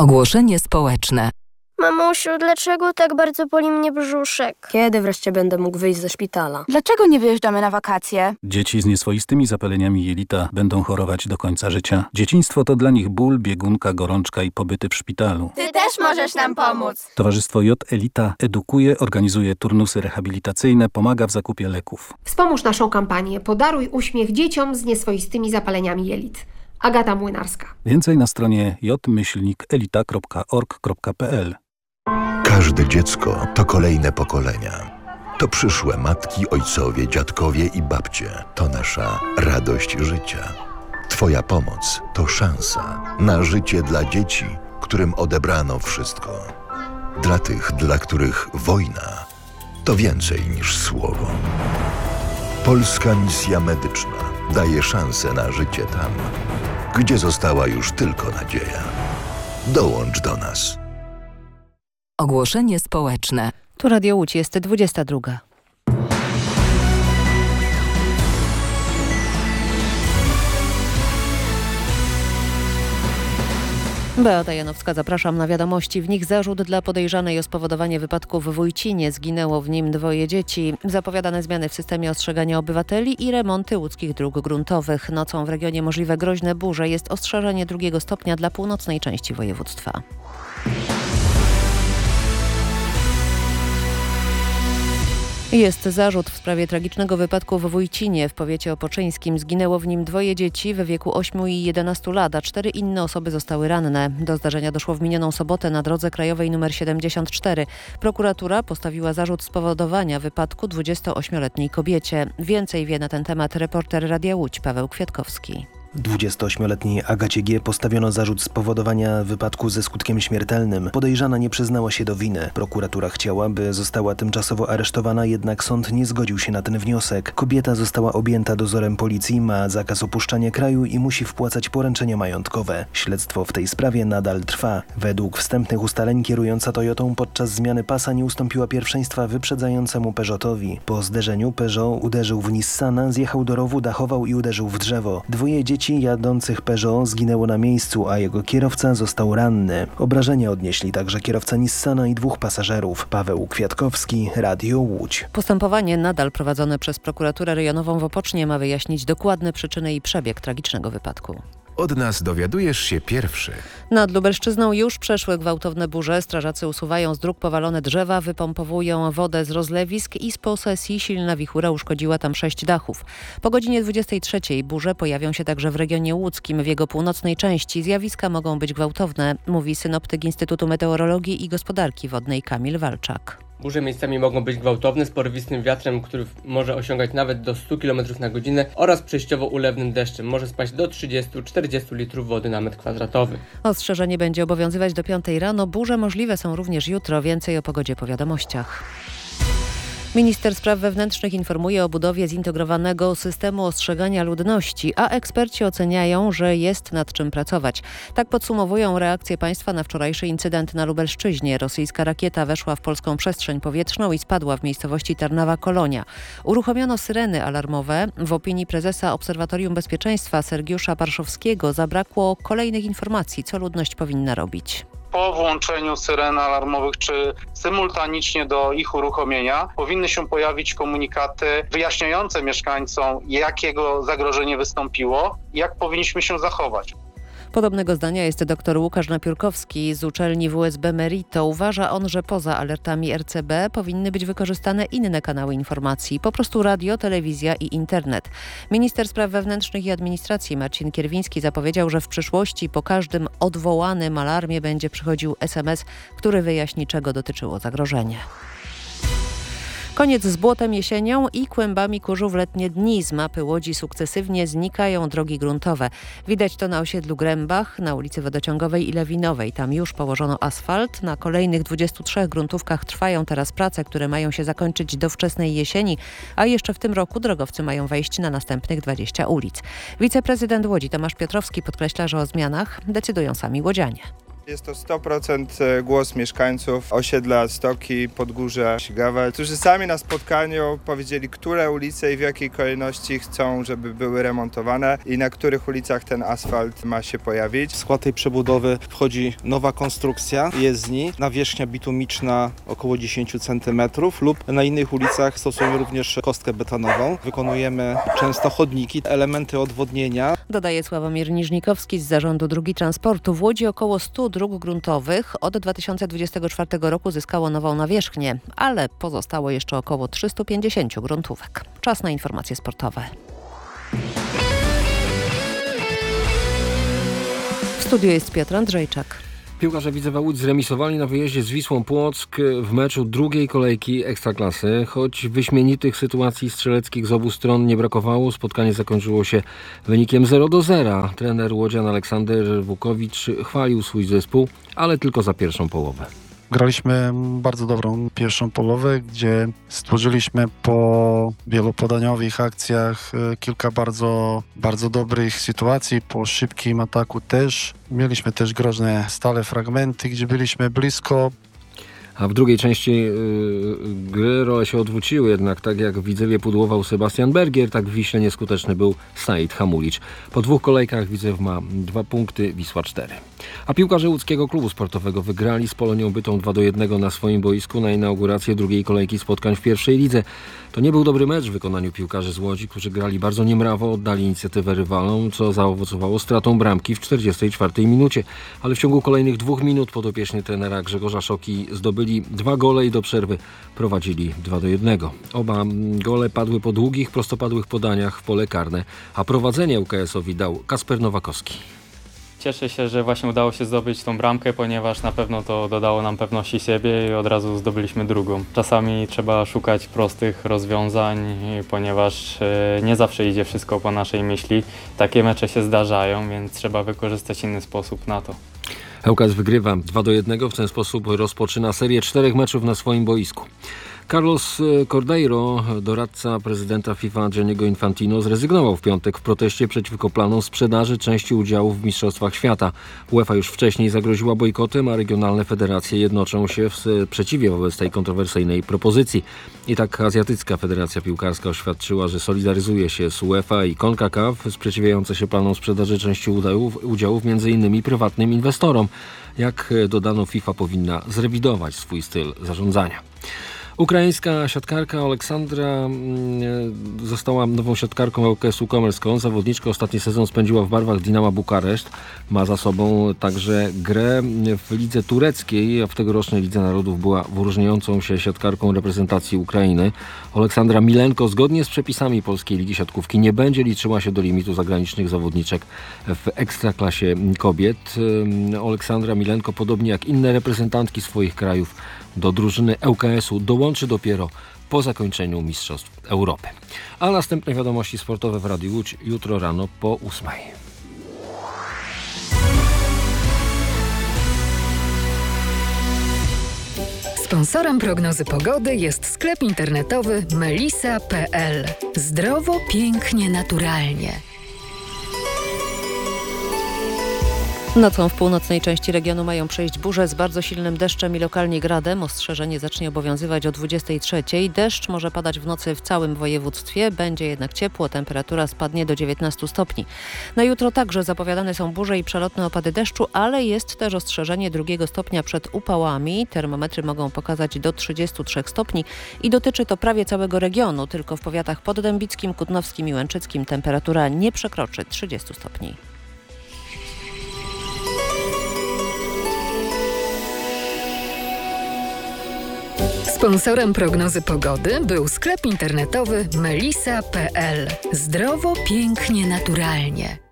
Ogłoszenie społeczne. Mamusiu, dlaczego tak bardzo boli mnie brzuszek? Kiedy wreszcie będę mógł wyjść ze szpitala? Dlaczego nie wyjeżdżamy na wakacje? Dzieci z nieswoistymi zapaleniami jelita będą chorować do końca życia. Dzieciństwo to dla nich ból, biegunka, gorączka i pobyty w szpitalu. Ty też możesz nam pomóc. Towarzystwo J Elita edukuje, organizuje turnusy rehabilitacyjne, pomaga w zakupie leków. Wspomóż naszą kampanię Podaruj uśmiech dzieciom z nieswoistymi zapaleniami jelit. Agata Młynarska. Więcej na stronie j-elita.org.pl. Każde dziecko to kolejne pokolenia. To przyszłe matki, ojcowie, dziadkowie i babcie. To nasza radość życia. Twoja pomoc to szansa na życie dla dzieci, którym odebrano wszystko. Dla tych, dla których wojna to więcej niż słowo. Polska Misja Medyczna daje szansę na życie tam, gdzie została już tylko nadzieja. Dołącz do nas. Ogłoszenie społeczne. Tu Radio Łódź, jest 22. Beata Janowska, zapraszam na wiadomości. W nich zarzut dla podejrzanej o spowodowanie wypadku w Wójcinie. Zginęło w nim 2 dzieci. Zapowiadane zmiany w systemie ostrzegania obywateli i remonty łódzkich dróg gruntowych. Nocą w regionie możliwe groźne burze. Jest ostrzeżenie 2 stopnia dla północnej części województwa. Jest zarzut w sprawie tragicznego wypadku w Wójcinie w powiecie opoczyńskim. Zginęło w nim 2 dzieci w wieku 8 i 11 lat, a 4 inne osoby zostały ranne. Do zdarzenia doszło w minioną sobotę na drodze krajowej nr 74. Prokuratura postawiła zarzut spowodowania wypadku 28-letniej kobiecie. Więcej wie na ten temat reporter Radia Łódź Paweł Kwiatkowski. 28-letniej Agacie G. postawiono zarzut spowodowania wypadku ze skutkiem śmiertelnym. Podejrzana nie przyznała się do winy. Prokuratura chciała, by została tymczasowo aresztowana, jednak sąd nie zgodził się na ten wniosek. Kobieta została objęta dozorem policji, ma zakaz opuszczania kraju i musi wpłacać poręczenia majątkowe. Śledztwo w tej sprawie nadal trwa. Według wstępnych ustaleń kierująca Toyotą podczas zmiany pasa nie ustąpiła pierwszeństwa wyprzedzającemu Peugeotowi. Po zderzeniu Peugeot uderzył w Nissana, zjechał do rowu, dachował i uderzył w drzewo. 2 dzieci jadących Peugeot zginęło na miejscu, a jego kierowca został ranny. Obrażenia odnieśli także kierowca Nissana i 2 pasażerów. Paweł Kwiatkowski, Radio Łódź. Postępowanie nadal prowadzone przez prokuraturę rejonową w Opocznie ma wyjaśnić dokładne przyczyny i przebieg tragicznego wypadku. Od nas dowiadujesz się pierwszy. Nad Lubelszczyzną już przeszły gwałtowne burze. Strażacy usuwają z dróg powalone drzewa, wypompowują wodę z rozlewisk i z posesji silna wichura uszkodziła tam 6 dachów. Po godzinie 23 burze pojawią się także w regionie łódzkim. W jego północnej części zjawiska mogą być gwałtowne, mówi synoptyk Instytutu Meteorologii i Gospodarki Wodnej Kamil Walczak. Burze miejscami mogą być gwałtowne, z porywistym wiatrem, który może osiągać nawet do 100 km na godzinę oraz przejściowo ulewnym deszczem. Może spaść do 30-40 litrów wody na metr kwadratowy. Ostrzeżenie będzie obowiązywać do 5 rano. Burze możliwe są również jutro. Więcej o pogodzie po wiadomościach. Minister Spraw Wewnętrznych informuje o budowie zintegrowanego systemu ostrzegania ludności, a eksperci oceniają, że jest nad czym pracować. Tak podsumowują reakcję państwa na wczorajszy incydent na Lubelszczyźnie. Rosyjska rakieta weszła w polską przestrzeń powietrzną i spadła w miejscowości Tarnawa-Kolonia. Uruchomiono syreny alarmowe. W opinii prezesa Obserwatorium Bezpieczeństwa Sergiusza Parszowskiego zabrakło kolejnych informacji, co ludność powinna robić. Po włączeniu syren alarmowych czy symultanicznie do ich uruchomienia powinny się pojawić komunikaty wyjaśniające mieszkańcom, jakiego zagrożenie wystąpiło i jak powinniśmy się zachować. Podobnego zdania jest dr Łukasz Napiórkowski z uczelni WSB Merito. Uważa on, że poza alertami RCB powinny być wykorzystane inne kanały informacji, po prostu radio, telewizja i internet. Minister Spraw Wewnętrznych i Administracji Marcin Kierwiński zapowiedział, że w przyszłości po każdym odwołanym alarmie będzie przychodził SMS, który wyjaśni, czego dotyczyło zagrożenie. Koniec z błotem jesienią i kłębami kurzu w letnie dni. Z mapy Łodzi sukcesywnie znikają drogi gruntowe. Widać to na osiedlu Grębach, na ulicy Wodociągowej i Lewinowej. Tam już położono asfalt. Na kolejnych 23 gruntówkach trwają teraz prace, które mają się zakończyć do wczesnej jesieni, a jeszcze w tym roku drogowcy mają wejść na następnych 20 ulic. Wiceprezydent Łodzi Tomasz Piotrowski podkreśla, że o zmianach decydują sami łodzianie. Jest to 100% głos mieszkańców osiedla Stoki, Podgórze, Sigawa, którzy sami na spotkaniu powiedzieli, które ulice i w jakiej kolejności chcą, żeby były remontowane i na których ulicach ten asfalt ma się pojawić. W skład tej przebudowy wchodzi nowa konstrukcja jezdni, nawierzchnia bitumiczna około 10 cm lub na innych ulicach stosujemy również kostkę betonową. Wykonujemy często chodniki, elementy odwodnienia. Dodaje Sławomir Niżnikowski z Zarządu Dróg Transportu. W Łodzi około 100 dróg gruntowych od 2024 roku zyskało nową nawierzchnię, ale pozostało jeszcze około 350 gruntówek. Czas na informacje sportowe. W studiu jest Piotr Andrzejczak. Piłkarze Widzewa Łódź zremisowali na wyjeździe z Wisłą Płock w meczu drugiej kolejki Ekstraklasy. Choć wyśmienitych sytuacji strzeleckich z obu stron nie brakowało, spotkanie zakończyło się wynikiem 0-0. Trener łodzian Aleksander Wukowicz chwalił swój zespół, ale tylko za pierwszą połowę. Graliśmy bardzo dobrą pierwszą połowę, gdzie stworzyliśmy po wielopodaniowych akcjach kilka bardzo dobrych sytuacji. Po szybkim ataku też. Mieliśmy też groźne stale fragmenty, gdzie byliśmy blisko. A w drugiej części gry role się odwróciły, jednak tak jak w Widzewie pudłował Sebastian Bergier, tak w Wiśle nieskuteczny był Said Hamulicz. Po 2 kolejkach Widzew ma 2 punkty, Wisła 4. A piłkarze łódzkiego klubu sportowego wygrali z Polonią Bytom 2-1 na swoim boisku na inaugurację drugiej kolejki spotkań w pierwszej lidze. To nie był dobry mecz w wykonaniu piłkarzy z Łodzi, którzy grali bardzo niemrawo, oddali inicjatywę rywalom, co zaowocowało stratą bramki w 44 minucie. Ale w ciągu kolejnych 2 minut podopieczni trenera Grzegorza Szoki zdobyli 2 gole i do przerwy prowadzili 2-1. Oba gole padły po długich, prostopadłych podaniach w pole karne, a prowadzenie ŁKS-owi dał Kasper Nowakowski. Cieszę się, że właśnie udało się zdobyć tą bramkę, ponieważ na pewno to dodało nam pewności siebie i od razu zdobyliśmy drugą. Czasami trzeba szukać prostych rozwiązań, ponieważ nie zawsze idzie wszystko po naszej myśli. Takie mecze się zdarzają, więc trzeba wykorzystać inny sposób na to. ŁKS wygrywa 2-1, w ten sposób rozpoczyna serię 4 meczów na swoim boisku. Carlos Cordeiro, doradca prezydenta FIFA Gianniego Infantino, zrezygnował w piątek w proteście przeciwko planom sprzedaży części udziałów w Mistrzostwach Świata. UEFA już wcześniej zagroziła bojkotem, a regionalne federacje jednoczą się w sprzeciwie wobec tej kontrowersyjnej propozycji. I tak Azjatycka Federacja Piłkarska oświadczyła, że solidaryzuje się z UEFA i CONCACAF sprzeciwiające się planom sprzedaży części udziałów m.in. prywatnym inwestorom. Jak dodano, FIFA powinna zrewidować swój styl zarządzania. Ukraińska siatkarka Aleksandra została nową siatkarką ŁKS-u Komerską. Zawodniczka ostatni sezon spędziła w barwach Dinama Bukareszt. Ma za sobą także grę w lidze tureckiej, a w tegorocznej Lidze Narodów była wyróżniającą się siatkarką reprezentacji Ukrainy. Aleksandra Milenko zgodnie z przepisami Polskiej Ligi Siatkówki nie będzie liczyła się do limitu zagranicznych zawodniczek w Ekstraklasie kobiet. Aleksandra Milenko, podobnie jak inne reprezentantki swoich krajów, do drużyny ŁKS-u dołączy dopiero po zakończeniu Mistrzostw Europy. A następne wiadomości sportowe w Radiu Łódź jutro rano po 8:00. Sponsorem prognozy pogody jest sklep internetowy melisa.pl. Zdrowo, pięknie, naturalnie. Nocą w północnej części regionu mają przejść burze z bardzo silnym deszczem i lokalnie gradem. Ostrzeżenie zacznie obowiązywać o 23:00. Deszcz może padać w nocy w całym województwie. Będzie jednak ciepło, temperatura spadnie do 19 stopni. Na jutro także zapowiadane są burze i przelotne opady deszczu, ale jest też ostrzeżenie 2 stopnia przed upałami. Termometry mogą pokazać do 33 stopni i dotyczy to prawie całego regionu. Tylko w powiatach poddębickim, kutnowskim i łęczyckim temperatura nie przekroczy 30 stopni. Sponsorem prognozy pogody był sklep internetowy melisa.pl. Zdrowo, pięknie, naturalnie.